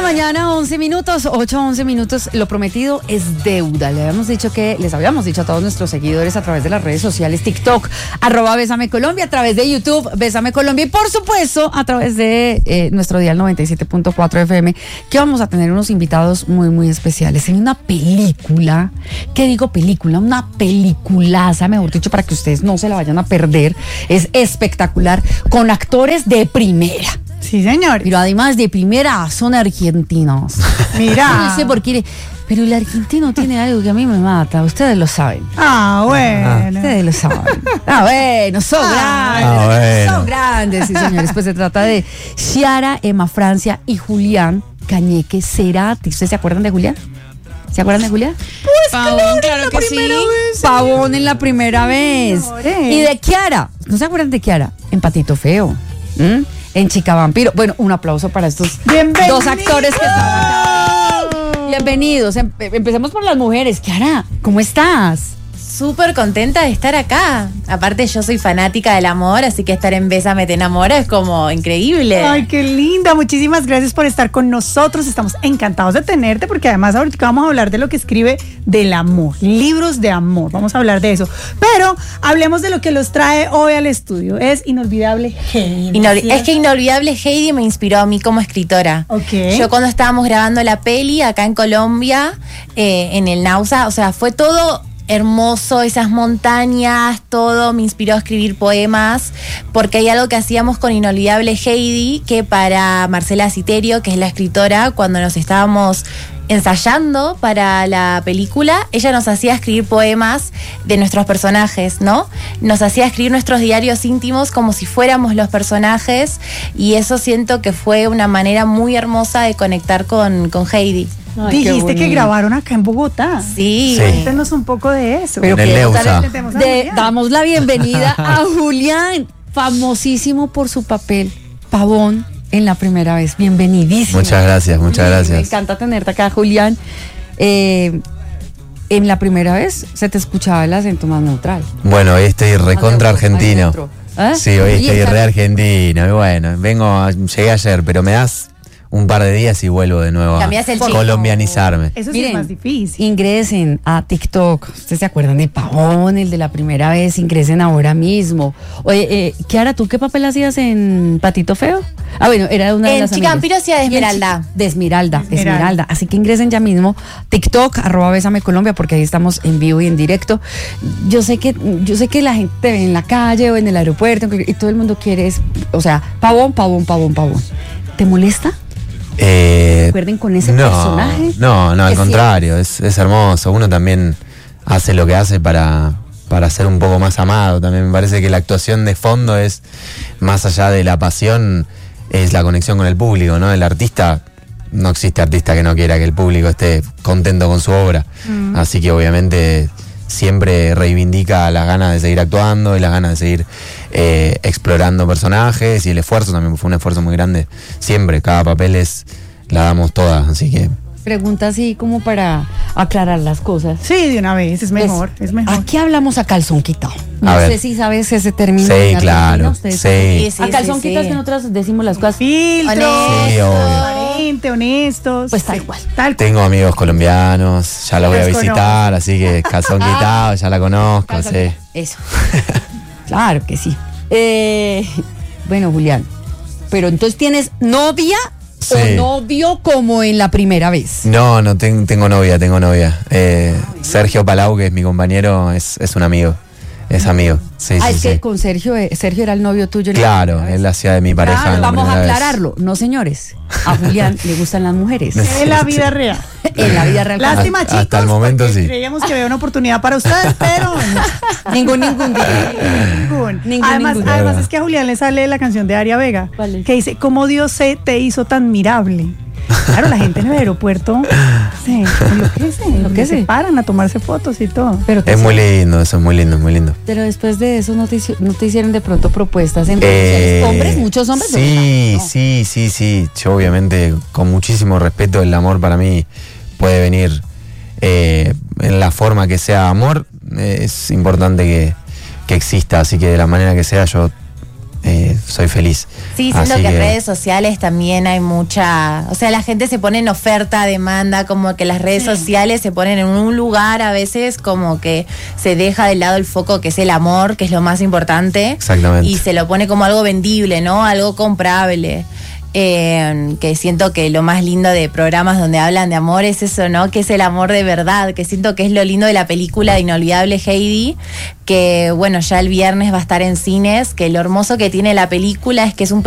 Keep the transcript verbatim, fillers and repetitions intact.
mañana, once minutos, ocho, once minutos. Lo prometido es deuda. Le habíamos dicho que, les habíamos dicho a todos nuestros seguidores a través de las redes sociales, TikTok, arroba Bésame Colombia, a través de YouTube, Bésame Colombia, y por supuesto, a través de eh, nuestro dial noventa y siete punto cuatro F M, que vamos a tener unos invitados muy, muy especiales. En una película, ¿qué digo película? Una peliculaza, mejor dicho, para que ustedes no se la vayan a perder. Es espectacular, con actores de primera. Sí, señor. Pero además de primera son argentinos. Mira. No sé por qué, pero el argentino tiene algo que a mí me mata. Ustedes lo saben. Ah, bueno. Ustedes lo saben. Ah, bueno, son Ah, grandes. ah, bueno. Son grandes, sí, señores. Pues se trata de Ciara, Emma Francia y Julián Cañeque Cerati. ¿Ustedes se acuerdan de Julián? ¿Se acuerdan de Julián? Pues Pavón, claro, claro la que primera sí. vez. Pavón en la primera vez. Señores. Y de Kiara. ¿No se acuerdan de Kiara? En Patito Feo. ¿Mm? En Chica Vampiro. Bueno, un aplauso para estos Bienvenidos. dos actores que están acá. Bienvenidos. Em- empecemos por las mujeres. Kiara, ¿cómo estás? Súper contenta de estar acá. Aparte, yo soy fanática del amor, así que estar en Bésame te enamora es como increíble. Ay, qué linda. Muchísimas gracias por estar con nosotros. Estamos encantados de tenerte porque además ahorita vamos a hablar de lo que escribe del amor, libros de amor. Vamos a hablar de eso. Pero hablemos de lo que los trae hoy al estudio. Es Inolvidable Heidi. Inol- es que Inolvidable Heidi me inspiró a mí como escritora. Ok. Yo cuando estábamos grabando la peli acá en Colombia, eh, en el Nausa, o sea, fue todo hermoso, esas montañas, todo me inspiró a escribir poemas, porque hay algo que hacíamos con Inolvidable Heidi, que para Marcela Citerio, que es la escritora, cuando nos estábamos ensayando para la película, ella nos hacía escribir poemas de nuestros personajes, ¿no? Nos hacía escribir nuestros diarios íntimos como si fuéramos los personajes, y eso siento que fue una manera muy hermosa de conectar con, con Heidi. Ay, qué Dijiste que bonito. grabaron acá en Bogotá. Sí. Sí. Cuéntanos un poco de eso. Pero En el que Leusa. Metemos a de- Julián. damos la bienvenida a Julián, famosísimo por su papel Pavón en la primera vez. Bienvenidísimo. Muchas gracias, muchas Me gracias. encanta tenerte acá, Julián. Eh, en la primera vez se te escuchaba el acento más neutral. Bueno, hoy estoy recontra Más neutro, argentino. más neutro. ¿Eh? Sí, hoy Y estoy esta- re argentino. Y bueno, vengo, a- llegué ayer, pero me das un par de días y vuelvo de nuevo a Cambiás el chip. colombianizarme. Eso sí Miren, es más difícil. Ingresen a TikTok. ¿Ustedes se acuerdan de Pavón, el de la primera vez? Ingresen ahora mismo. Oye, eh, Kiara, ¿tú qué papel hacías en Patito Feo? Ah, bueno, era una de En las Chica amigas. Vampiro hacía de Y en Esmeralda. Chi- De Esmeralda, Esmeralda. Esmeralda. Así que ingresen ya mismo. TikTok, arroba Bésame Colombia, porque ahí estamos en vivo y en directo. Yo sé que, yo sé que la gente te ve en la calle o en el aeropuerto y todo el mundo quiere, es, o sea, Pavón, Pavón, Pavón, Pavón. ¿Te molesta? Eh, ¿Recuerden con ese no, personaje? No, no, al Es contrario, es, es hermoso. Uno también hace lo que hace para, para ser un poco más amado. También me parece que la actuación de fondo es, más allá de la pasión, es la conexión con el público, ¿no? El artista, no existe artista que no quiera que el público esté contento con su obra. Así que obviamente siempre reivindica las ganas de seguir actuando y las ganas de seguir eh, explorando personajes, y el esfuerzo también fue un esfuerzo muy grande. Siempre, cada papel es, la damos todas, así que... Pregunta así como para aclarar las cosas. Sí, de una vez, es mejor, Pues, es mejor. Aquí hablamos a calzón quitado. No A sé ver. si sabes ese término. Sí, en Argentina, claro, ustedes sí. saben. Sí, sí, A calzón sí, quitado sí. es que nosotros decimos las cosas. Filtros, Sí, obvio. transparente, honestos. Pues tal cual. Tal cual. Tengo amigos colombianos, ya los voy a Los visitar, así que calzón quitado, ya la conozco, Calzón sí. quitado. Eso. Claro que sí. Eh, bueno, Julián, pero entonces tienes novia Sí. o novio como en la primera vez. No, no ten- tengo novia, tengo novia. Eh, Sergio Palau, que es mi compañero, es, es un amigo. Es amigo. Sí, ah, sí, es sí. que con Sergio, eh, Sergio era el novio tuyo. en la Claro, primera vez. él hacía de mi pareja. Claro, en la vamos a primera vez. aclararlo. No, señores. A Julián le gustan las mujeres. En la vida real. En la vida real. Lástima, Hasta- chicos. hasta el momento porque sí. Creíamos que había una oportunidad para ustedes, pero Ningún, ningún. ningún. Ningún, además, ningún. además es que a Julián le sale la canción de Aria Vega, ¿Cuál es? que dice, ¿cómo Dios se te hizo tan mirable? Claro, la gente en el aeropuerto se enloquece, Enloquece. se paran a tomarse fotos y todo. Pero, te Es muy hicieron- lindo, eso es muy lindo, muy lindo. pero después de eso no te, hici- no te hicieron de pronto propuestas en redes Eh, sociales. Hombres, muchos hombres. Sí, ¿no? sí, sí, sí. Yo obviamente con muchísimo respeto, el amor para mí puede venir eh, en la forma que sea amor. Eh, es importante que, que exista, así que de la manera que sea yo eh, soy feliz. Sí, siento Así que en redes sociales también hay mucha, o sea, la gente se pone en oferta, demanda, como que las redes Sí. sociales se ponen en un lugar a veces como que se deja de lado el foco que es el amor, que es lo más importante. Exactamente. Y se lo pone como algo vendible, ¿no? Algo comprable. Eh, que siento que lo más lindo de programas donde hablan de amor es eso, ¿no? Que es el amor de verdad, que siento que es lo lindo de la película de Inolvidable Heidi, que bueno, ya el viernes va a estar en cines, que lo hermoso que tiene la película es que es un